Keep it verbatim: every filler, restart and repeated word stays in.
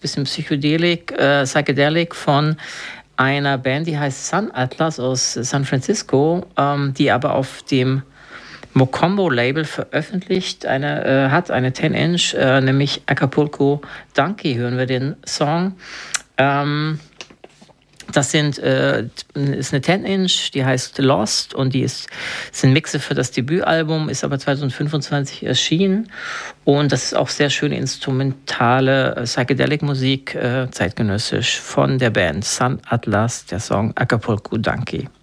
bisschen Psychedelik, äh, Psychedelic von einer Band, die heißt Sun Atlas aus San Francisco, ähm, die aber auf dem Mocombo-Label veröffentlicht eine, äh, hat, eine zehn Inch, äh, nämlich Acapulco Donkey, hören wir den Song. Ähm, das sind, äh, ist eine zehn Inch, die heißt Lost und die ist, sind Mixe für das Debütalbum, ist aber zwanzig fünfundzwanzig erschienen und das ist auch sehr schöne instrumentale äh, Psychedelic-Musik, äh, zeitgenössisch von der Band Sun Atlas, der Song Acapulco Donkey.